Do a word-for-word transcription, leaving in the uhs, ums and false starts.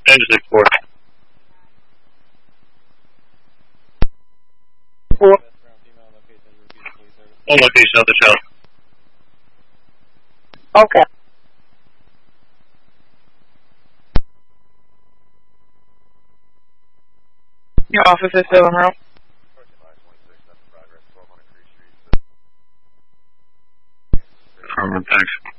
Engine six four. Four. On location of the shell. Okay. Your office is still en route. Affirmative, thanks.